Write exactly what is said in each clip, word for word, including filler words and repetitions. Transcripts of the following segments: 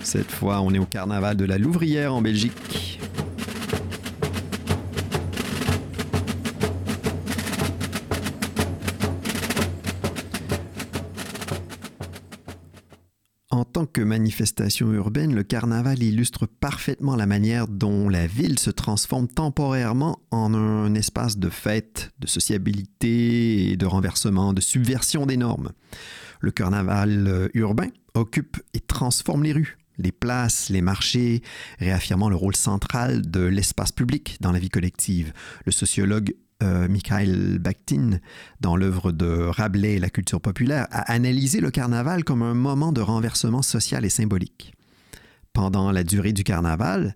Cette fois, on est au carnaval de la Louvrière en Belgique. En tant que manifestation urbaine, le carnaval illustre parfaitement la manière dont la ville se transforme temporairement en un espace de fête, de sociabilité et de renversement, de subversion des normes. Le carnaval urbain occupe et transforme les rues, les places, les marchés, réaffirmant le rôle central de l'espace public dans la vie collective. Le sociologue Euh, Mikhail Bakhtin, dans l'œuvre de Rabelais et la culture populaire, a analysé le carnaval comme un moment de renversement social et symbolique. Pendant la durée du carnaval,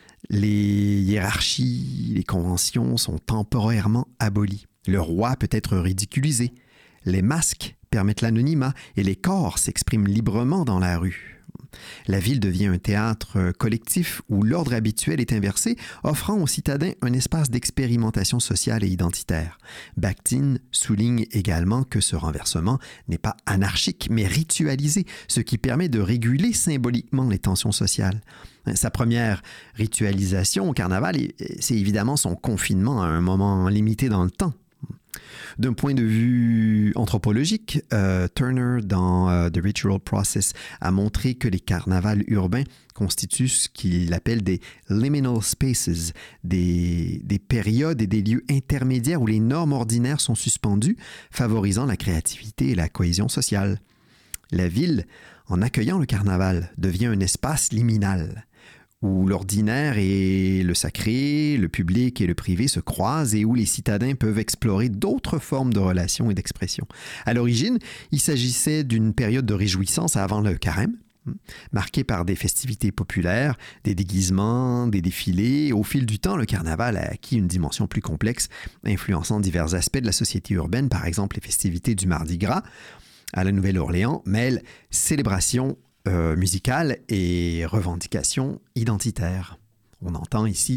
les hiérarchies, les conventions sont temporairement abolies. Le roi peut être ridiculisé. Les masques permettent l'anonymat et les corps s'expriment librement dans la rue. La ville devient un théâtre collectif où l'ordre habituel est inversé, offrant aux citadins un espace d'expérimentation sociale et identitaire. Bakhtin souligne également que ce renversement n'est pas anarchique, mais ritualisé, ce qui permet de réguler symboliquement les tensions sociales. Sa première ritualisation au carnaval, c'est évidemment son confinement à un moment limité dans le temps. D'un point de vue anthropologique, euh, Turner, dans euh, The Ritual Process, a montré que les carnavals urbains constituent ce qu'il appelle des liminal spaces, des, des périodes et des lieux intermédiaires où les normes ordinaires sont suspendues, favorisant la créativité et la cohésion sociale. La ville, en accueillant le carnaval, devient un espace liminal, où l'ordinaire et le sacré, le public et le privé se croisent et où les citadins peuvent explorer d'autres formes de relations et d'expression. À l'origine, il s'agissait d'une période de réjouissance avant le carême, marquée par des festivités populaires, des déguisements, des défilés. Au fil du temps, le carnaval a acquis une dimension plus complexe, influençant divers aspects de la société urbaine, par exemple les festivités du Mardi Gras à la Nouvelle-Orléans, mêlent célébration Euh, musicale et revendication identitaire. On entend ici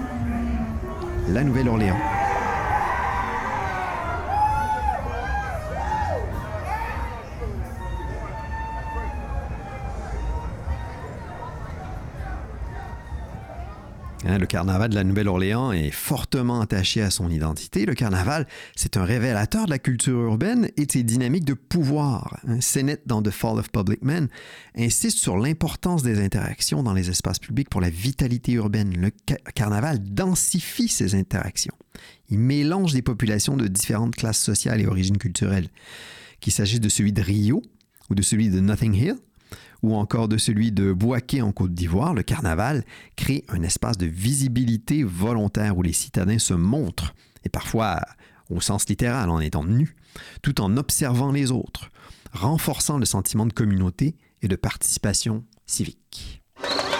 la Nouvelle-Orléans. Hein, le carnaval de la Nouvelle-Orléans est fortement attaché à son identité. Le carnaval, c'est un révélateur de la culture urbaine et de ses dynamiques de pouvoir. Hein, Sennett, dans The Fall of Public Men, insiste sur l'importance des interactions dans les espaces publics pour la vitalité urbaine. Le ca- carnaval densifie ces interactions. Il mélange des populations de différentes classes sociales et origines culturelles. Qu'il s'agisse de celui de Rio ou de celui de Notting Hill, ou encore de celui de Bouaké en Côte d'Ivoire, le carnaval crée un espace de visibilité volontaire où les citadins se montrent, et parfois au sens littéral, en étant nus, tout en observant les autres, renforçant le sentiment de communauté et de participation civique.